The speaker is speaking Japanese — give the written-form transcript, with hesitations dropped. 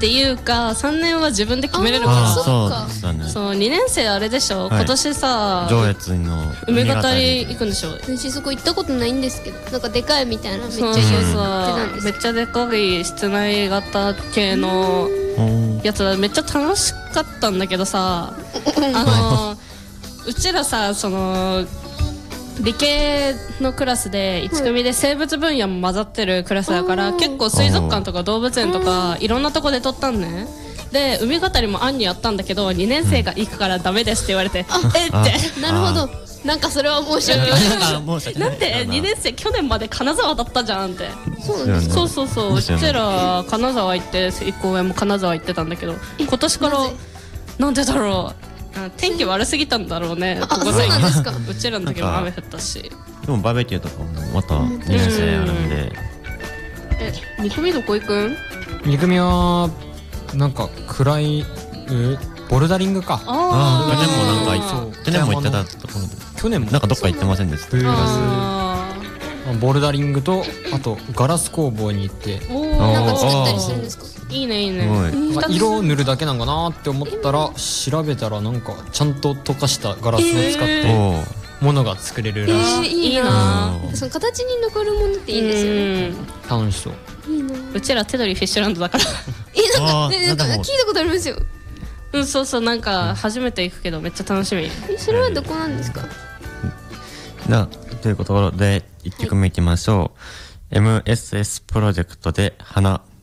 っていうか3年は自分で決めれるから。 そうだね。 そう2年生あれでしょ、今年さ上越の梅ヶ谷行くんでしょ。 私そこ行ったことないんですけど、なんかでかいみたいなめっちゃそう言そうめっちゃでかい室内型系のやつはめっちゃ楽しかったんだけどさうちらさその理系のクラスで1組で生物分野も混ざってるクラスだから、結構水族館とか動物園とかいろんなとこで撮ったんね。で海語りも案にやったんだけど2年生が行くからダメですって言われて、ってなるほど。なんかそれは申し訳ないなんで2年生去年まで金沢だったじゃんって。 そうなんですか。 そううちら金沢行って一個上も金沢行ってたんだけど、今年からなんでだろう、天気悪すぎたんだろうね。ここそうなんですか。 うちらの時も雨降ったし。 でもバーベキューとかもまた2年生やるんで。 2組どこ行くん 2組はなんか暗いボルダリングか。 去年も行ってたところで。 去年もなんかどっか行ってませんでした。 ボルダリングとあとガラス工房に行って、 なんか作ったりするんですか。 いいねいいね。 色を塗るだけなんかなって思ったら調べたらなんかちゃんと溶かしたガラスを使ってものが作れるらしい。 いいな。 その形に残るものっていいですよね。 楽しそう。 いいな。 うちら手取りフィッシュランドだからなんか聞いたことありますよ。 そうなんか初めて行くけどめっちゃ楽しみ。 それはどこなんですか。 というところで1曲目いきましょう。MSS プロジェクトで花。